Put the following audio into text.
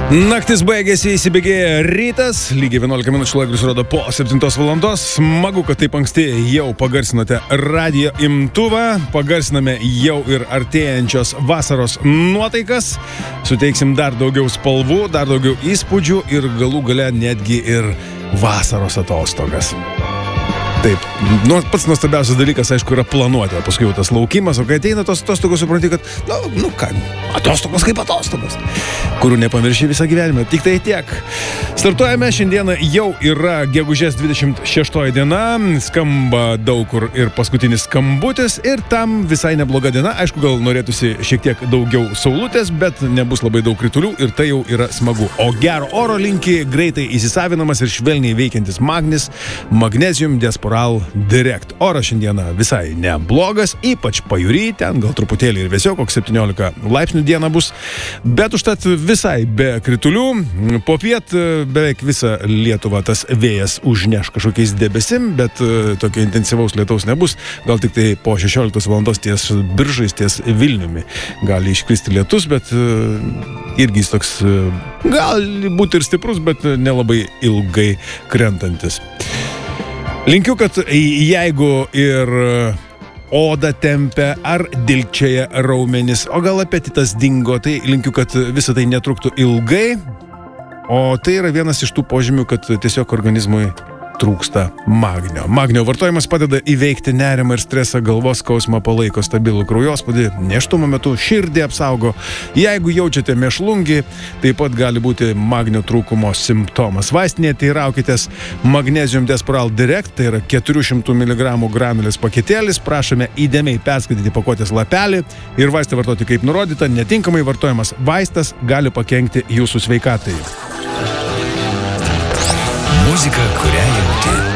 Naktis baigėsi, įsibėgėja rytas, lygiai 11 minučių laikus rodo po 7 valandos. Smagu, kad taip anksti jau pagarsinote radio imtuvą, pagarsiname jau ir artėjančios vasaros nuotaikas, suteiksim dar daugiau spalvų, dar daugiau įspūdžių ir galų gale netgi ir vasaros atostogas. Taip, pats nuostabiausias dalykas, aišku, yra planuoti, o paskui jau tas laukimas, o kai ateina tos atostogos, supranti, kad, atostogos kaip atostogos, kurių nepamirši visą gyvenimą, tik tai tiek. Startuojame, šiandieną jau yra gegužės 26 diena, skamba daug kur ir paskutinis skambutis ir tam visai nebloga diena, aišku, gal norėtųsi šiek tiek daugiau saulutės, bet nebus labai daug kritulių ir tai jau yra smagu. O gero oro linki greitai įsisavinamas ir švelniai veikiantis magnis, Magnesium Desporal Direct. Oras šiandieną visai neblogas, ypač pajūry, ten gal truputėlį ir vėsiau, koks 17 laipsnių diena bus, bet užtat visai be kritulių. Popiet beveik visą Lietuvą tas vėjas užneš kažkokiais debesim, bet tokio intensyvaus lietaus nebus, gal tik tai po 16 valandos ties Biržais, ties Vilniumi gali iškristi lietus, bet irgi jis toks gali būti ir stiprus, bet nelabai ilgai krentantis. Linkiu, kad jeigu ir oda tempia ar dilgčioja raumenis, o gal apetitas dingo, tai linkiu, kad visą tai netruktų ilgai, o tai yra vienas iš tų požymių, kad tiesiog organizmui trūksta magnio. Magnio vartojimas padeda įveikti nerimą ir stresą, galvos skausmą, palaiko stabilų kraujospūdį, nėštumo metu širdį apsaugo. Jeigu jaučiate mėšlungį, taip pat gali būti magnio trūkumo simptomas. Vaistinėje teiraukitės Magnesium Desporal Direct, tai yra 400 mg granulės paketėlis, prašome įdėmiai perskaityti pakuotės lapelį ir vaistą vartoti kaip nurodyta, netinkamai vartojamas vaistas gali pakenkti jūsų sveikatai. Muzika, kurią jauti.